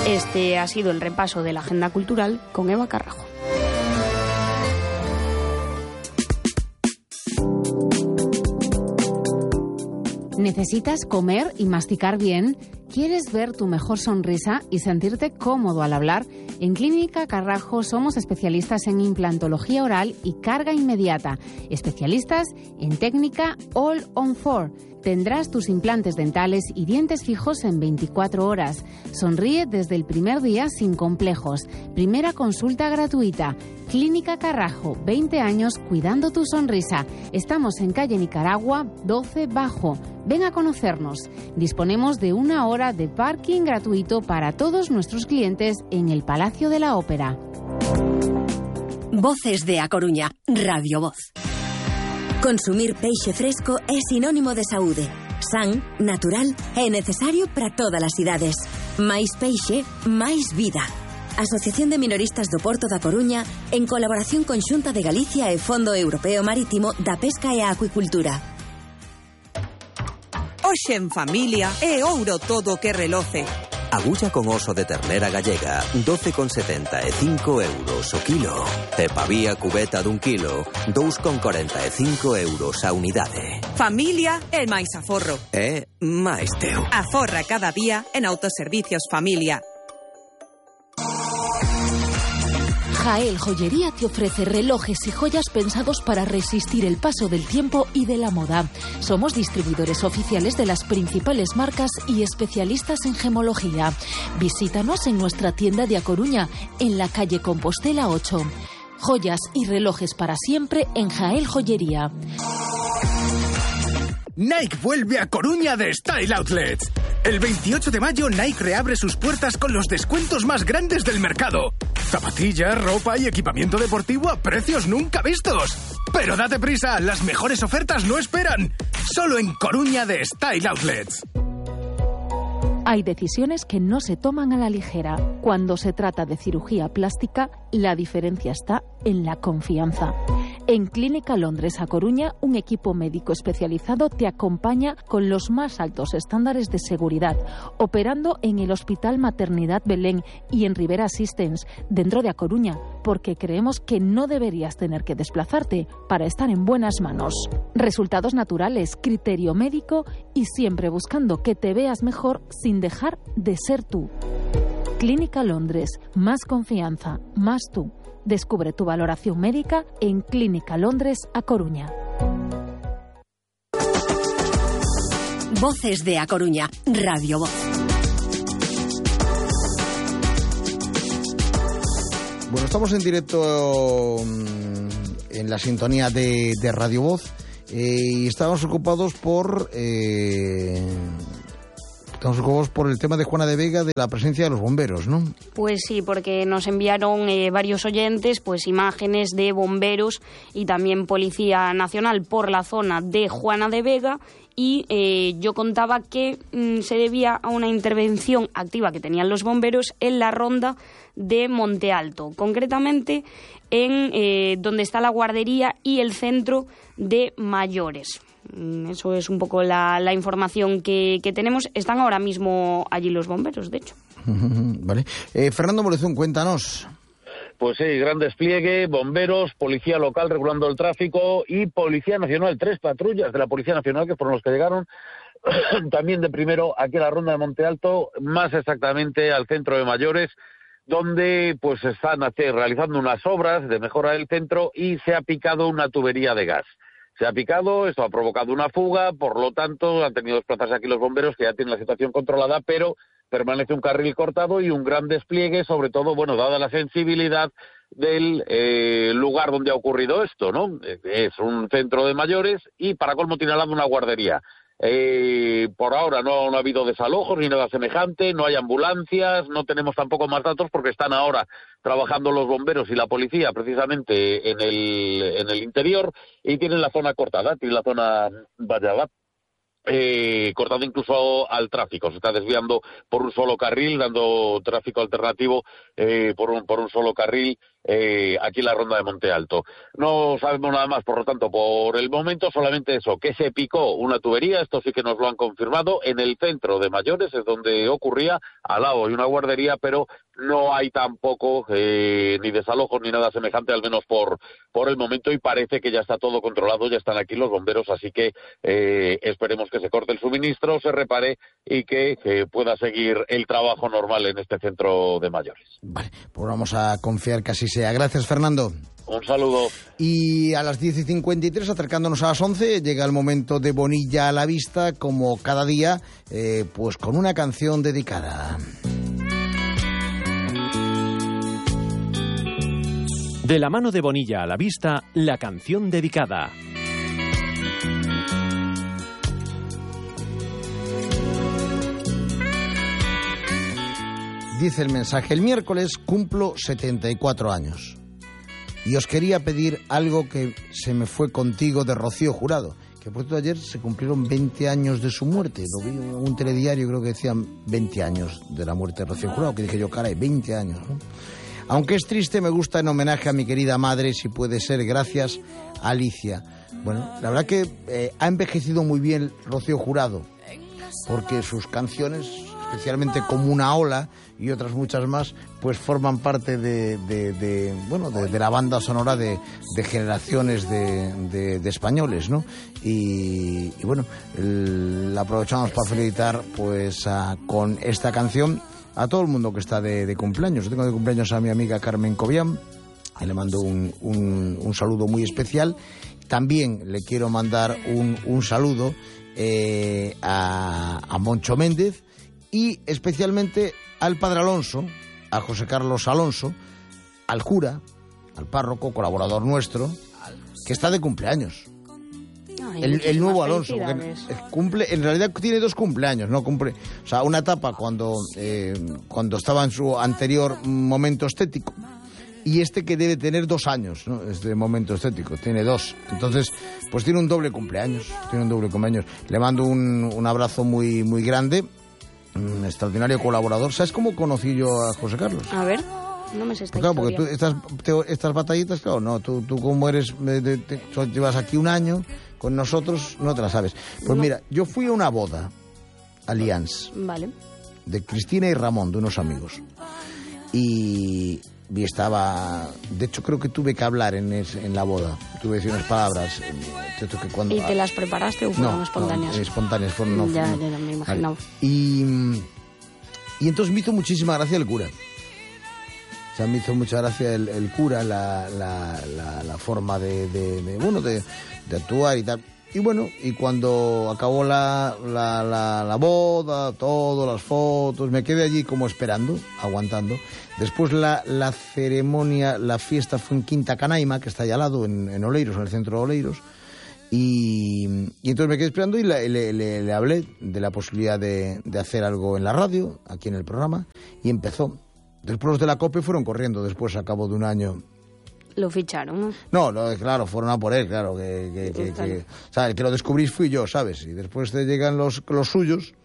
Este ha sido el repaso de la agenda cultural con Eva Carrajo. ¿Necesitas comer y masticar bien? ¿Quieres ver tu mejor sonrisa y sentirte cómodo al hablar? En Clínica Carrajo somos especialistas en implantología oral y carga inmediata. Especialistas en técnica All on 4. Tendrás tus implantes dentales y dientes fijos en 24 horas. Sonríe desde el primer día sin complejos. Primera consulta gratuita. Clínica Carrajo, 20 años cuidando tu sonrisa. Estamos en calle Nicaragua, 12 Bajo. Ven a conocernos. Disponemos de 1 hora de parking gratuito para todos nuestros clientes en el Palacio de la Ópera. Voces de A Coruña, Radio Voz. Consumir peixe fresco é sinónimo de saúde. San, natural e necesario para todas as idades. Máis peixe, máis vida. Asociación de Minoristas do Porto da Coruña, en colaboración con Xunta de Galicia e Fondo Europeo Marítimo da Pesca e a Acuicultura. Hoxe en familia é ouro todo o que reloce. Agulla con oso de ternera gallega, 12,75 euros o kilo. E pavía cubeta d'1 kilo, 2,45 euros a unidade. Familia é máis aforro. É máis teu. Aforra cada día en Autoservicios Familia. Jael Joyería te ofrece relojes y joyas pensados para resistir el paso del tiempo y de la moda. Somos distribuidores oficiales de las principales marcas y especialistas en gemología. Visítanos en nuestra tienda de A Coruña, en la calle Compostela 8. Joyas y relojes para siempre en Jael Joyería. Nike vuelve a Coruña de Style Outlets. El 28 de mayo Nike reabre sus puertas con los descuentos más grandes del mercado. Zapatillas, ropa y equipamiento deportivo a precios nunca vistos. Pero date prisa, las mejores ofertas no esperan. Solo en Coruña de Style Outlets. Hay decisiones que no se toman a la ligera. Cuando se trata de cirugía plástica, la diferencia está en la confianza. En Clínica Londres A Coruña, un equipo médico especializado te acompaña con los más altos estándares de seguridad, operando en el Hospital Maternidad Belén y en Rivera Assistance, dentro de A Coruña, porque creemos que no deberías tener que desplazarte para estar en buenas manos. Resultados naturales, criterio médico y siempre buscando que te veas mejor sin dejar de ser tú. Clínica Londres, más confianza, más tú. Descubre tu valoración médica en Clínica Londres A Coruña. Voces de A Coruña, Radio Voz. Bueno, estamos en directo en la sintonía de Radio Voz y estamos ocupados por el tema de Juana de Vega, de la presencia de los bomberos, ¿no? Pues sí, porque nos enviaron varios oyentes pues imágenes de bomberos y también Policía Nacional por la zona de Juana de Vega y yo contaba que se debía a una intervención activa que tenían los bomberos en la ronda de Monte Alto, concretamente en donde está la guardería y el centro de mayores. Eso es un poco la información que tenemos. Están ahora mismo allí los bomberos, de hecho. Vale. Fernando Molezún, cuéntanos. Pues sí, gran despliegue, bomberos, policía local regulando el tráfico y Policía Nacional, 3 patrullas de la Policía Nacional que fueron los que llegaron también de primero aquí a la ronda de Monte Alto, más exactamente al centro de mayores, donde pues están realizando unas obras de mejora del centro y se ha picado una tubería de gas. Se ha picado, esto ha provocado una fuga, por lo tanto han tenido que desplazarse aquí los bomberos que ya tienen la situación controlada, pero permanece un carril cortado y un gran despliegue, sobre todo, bueno, dada la sensibilidad del lugar donde ha ocurrido esto, ¿no? Es un centro de mayores y para colmo tiene al lado una guardería. Por ahora no ha habido desalojos ni nada semejante, no hay ambulancias, no tenemos tampoco más datos porque están ahora trabajando los bomberos y la policía precisamente en el interior y tienen la zona cortada, tienen la zona vallada. Cortado incluso al tráfico, se está desviando por un solo carril, dando tráfico alternativo por un solo carril aquí en la ronda de Monte Alto. No sabemos nada más, por lo tanto, por el momento solamente eso, que se picó una tubería, esto sí que nos lo han confirmado, en el centro de Mayores, es donde ocurría, al lado hay una guardería, pero no hay tampoco ni desalojos ni nada semejante, al menos por el momento, y parece que ya está todo controlado, ya están aquí los bomberos, así que esperemos que se corte el suministro, se repare y que pueda seguir el trabajo normal en este centro de Mayores. Vale, pues vamos a confiar que así sea. Gracias, Fernando. Un saludo. Y a las 10:53, acercándonos a las 11, llega el momento de Bonilla a la vista, como cada día, pues con una canción dedicada. De la mano de Bonilla a la vista, la canción dedicada. Dice el mensaje: el miércoles cumplo 74 años. Y os quería pedir algo que se me fue contigo, de Rocío Jurado. Que por cierto, ayer se cumplieron 20 años de su muerte. Lo vi en un telediario, creo que decían 20 años de la muerte de Rocío Jurado. Que dije yo, caray, 20 años, ¿no? Aunque es triste, me gusta en homenaje a mi querida madre, si puede ser, gracias, Alicia. Bueno, la verdad que ha envejecido muy bien Rocío Jurado, porque sus canciones, especialmente Como una ola y otras muchas más, pues forman parte de la banda sonora de generaciones de españoles, ¿no? Y bueno, la aprovechamos para felicitar pues con esta canción a todo el mundo que está de cumpleaños. Yo tengo de cumpleaños a mi amiga Carmen Cobian, y le mando un saludo muy especial. También le quiero mandar un saludo a Moncho Méndez, y especialmente al Padre Alonso, a José Carlos Alonso, al cura, al párroco, colaborador nuestro, que está de cumpleaños. El nuevo Alonso, que cumple, en realidad tiene 2 cumpleaños, no cumple, o sea, una etapa cuando estaba en su anterior momento estético, y este que debe tener 2 años, ¿no? Este momento estético, tiene 2. Entonces, pues tiene un doble cumpleaños. Le mando un abrazo muy, muy grande, un extraordinario colaborador. ¿Sabes cómo conocí yo a José Carlos? A ver, no me sé esta historia. Porque tú estas batallitas, claro, no, tú como eres, llevas aquí un año con nosotros, no te la sabes. Pues no. Mira, yo fui a una boda, Allianz, vale, de Cristina y Ramón, de unos amigos. Y estaba, de hecho creo que tuve que hablar en la boda, tuve que decir unas palabras. ¿Y te las preparaste o fueron espontáneas? No, espontáneas, fueron. Ya me imaginaba. Y entonces me hizo muchísima gracia el cura. O sea, me hizo mucha gracia el cura, la forma de actuar y tal. Y bueno, y cuando acabó la boda, todo, las fotos, me quedé allí como esperando, aguantando. Después la ceremonia, la fiesta fue en Quinta Canaima, que está allá al lado, en Oleiros, en el centro de Oleiros. Y entonces me quedé esperando y le hablé de la posibilidad de hacer algo en la radio, aquí en el programa, y empezó. Después los de la COPE fueron corriendo, después, a cabo de un año. Lo ficharon, ¿no? No, claro, fueron a por él, claro. O sea, el que lo descubrís fui yo, ¿sabes? Y después te llegan los suyos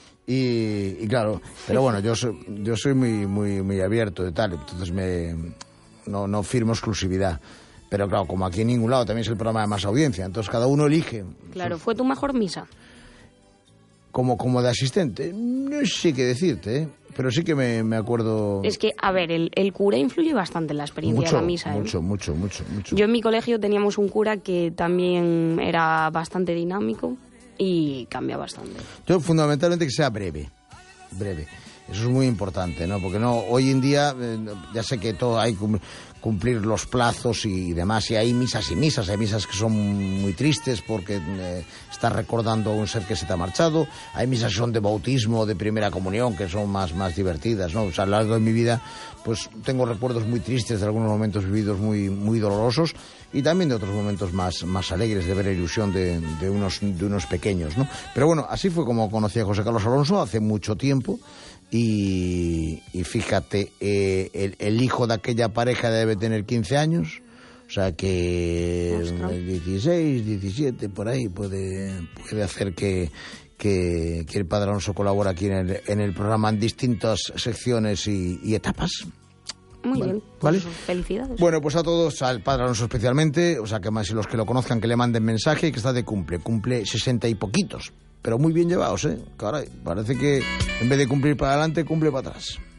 y claro. Pero bueno, yo soy muy, muy, muy abierto y tal, entonces no firmo exclusividad. Pero claro, como aquí en ningún lado también es el programa de más audiencia, entonces cada uno elige. Claro, ¿fue tu mejor misa? Como de asistente, no sé qué decirte, ¿eh? Pero sí que me acuerdo. Es que, a ver, el cura influye bastante en la experiencia de la misa. Mucho. Yo en mi colegio teníamos un cura que también era bastante dinámico y cambia bastante. Yo fundamentalmente que sea breve. Eso es muy importante, ¿no? Porque no, hoy en día ya sé que todo hay que cumplir los plazos y demás, y hay misas y misas, hay misas que son muy tristes porque estás recordando a un ser que se te ha marchado, hay misas que son de bautismo, de primera comunión, que son más divertidas, ¿no? O sea, a lo largo de mi vida, pues tengo recuerdos muy tristes de algunos momentos vividos muy, muy dolorosos, y también de otros momentos más alegres, de ver la ilusión de unos pequeños, ¿no? Pero bueno, así fue como conocí a José Carlos Alonso hace mucho tiempo. Y fíjate, el hijo de aquella pareja debe tener 15 años, o sea que 16, 17, por ahí puede hacer que el Padre Alonso colabore aquí en el programa en distintas secciones y etapas. Muy bien, ¿vale? Pues, felicidades. Bueno, pues a todos, al Padre Alonso especialmente, o sea, que más los que lo conozcan que le manden mensaje, que está de cumple 60 y poquitos, pero muy bien llevados, ¿eh? Que ahora parece que en vez de cumplir para adelante, cumple para atrás.